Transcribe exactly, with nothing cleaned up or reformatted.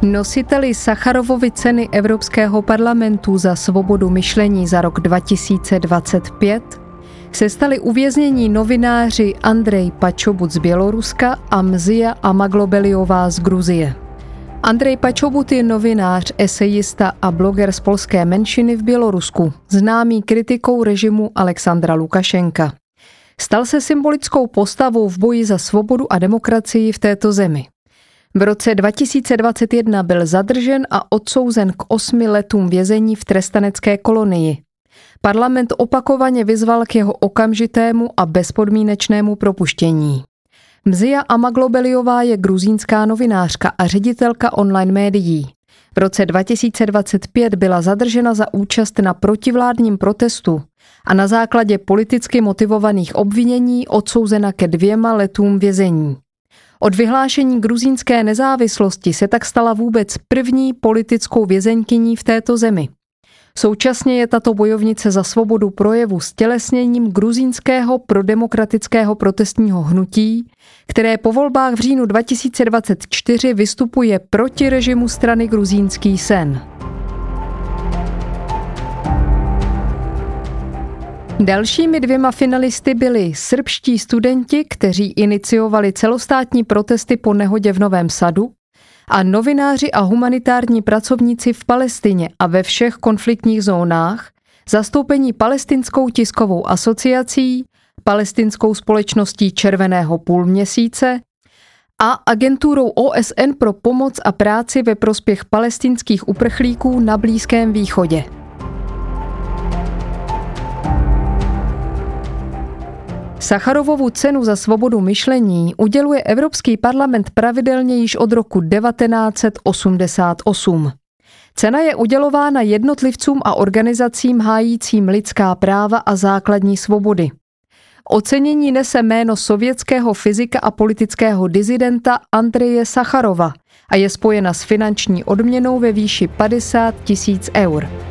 Nositeli Sacharovovy ceny Evropského parlamentu za svobodu myšlení za rok dva tisíce dvacet pět se stali uvěznění novináři Andrej Pačobut z Běloruska a Mzia Amaglobeliová z Gruzie. Andrej Pačobut je novinář, esejista a bloger z polské menšiny v Bělorusku, známý kritikou režimu Alexandra Lukašenka. Stal se symbolickou postavou v boji za svobodu a demokracii v této zemi. V roce dva tisíce dvacet jedna byl zadržen a odsouzen k osmi letům vězení v trestanecké kolonii. Parlament opakovaně vyzval k jeho okamžitému a bezpodmínečnému propuštění. Mzia Amaglobeliová je gruzínská novinářka a ředitelka online médií. V roce dva tisíce dvacet pět byla zadržena za účast na protivládním protestu a na základě politicky motivovaných obvinění odsouzena ke dvěma letům vězení. Od vyhlášení gruzínské nezávislosti se tak stala vůbec první politickou vězeňkyní v této zemi. Současně je tato bojovnice za svobodu projevu stělesněním gruzínského prodemokratického protestního hnutí, které po volbách v říjnu dva tisíce dvacet čtyři vystupuje proti režimu strany Gruzínský sen. Dalšími dvěma finalisty byli srbští studenti, kteří iniciovali celostátní protesty po nehodě v Novém Sadu, a novináři a humanitární pracovníci v Palestině a ve všech konfliktních zónách, zastoupení Palestinskou tiskovou asociací, Palestinskou společností Červeného půlměsíce a agenturou O S N pro pomoc a práci ve prospěch palestinských uprchlíků na Blízkém východě. Sacharovovu cenu za svobodu myšlení uděluje Evropský parlament pravidelně již od roku devatenáct set osmdesát osm. Cena je udělována jednotlivcům a organizacím hájícím lidská práva a základní svobody. Ocenění nese jméno sovětského fyzika a politického disidenta Andreje Sacharova a je spojena s finanční odměnou ve výši padesát tisíc eur.